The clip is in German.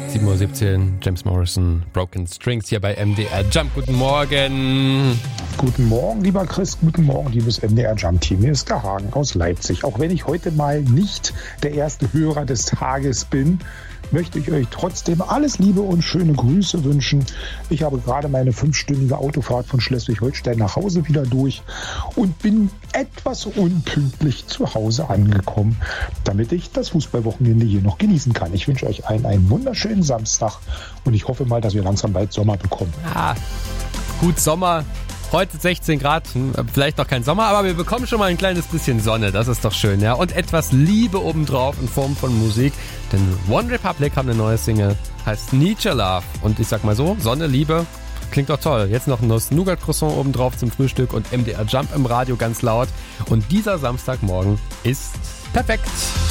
7:17 Uhr, James Morrison, Broken Strings hier bei MDR Jump. Guten Morgen. Guten Morgen, lieber Chris. Guten Morgen, liebes MDR Jump Team. Hier ist der Hagen aus Leipzig. Auch wenn ich heute mal nicht der erste Hörer des Tages bin, möchte ich euch trotzdem alles Liebe und schöne Grüße wünschen. Ich habe gerade meine 5-stündige Autofahrt von Schleswig-Holstein nach Hause wieder durch und bin etwas unpünktlich zu Hause angekommen, damit ich das Fußballwochenende hier noch genießen kann. Ich wünsche euch allen einen wunderschönen Samstag und ich hoffe mal, dass wir langsam bald Sommer bekommen. Ah, gut Sommer. Heute 16 Grad, vielleicht noch kein Sommer, aber wir bekommen schon mal ein kleines bisschen Sonne, das ist doch schön, ja. Und etwas Liebe obendrauf in Form von Musik, denn One Republic haben eine neue Single, heißt Need Your Love. Und ich sag mal so, Sonne, Liebe, klingt doch toll. Jetzt noch ein Nuss-Nougat-Croissant obendrauf zum Frühstück und MDR Jump im Radio ganz laut. Und dieser Samstagmorgen ist perfekt.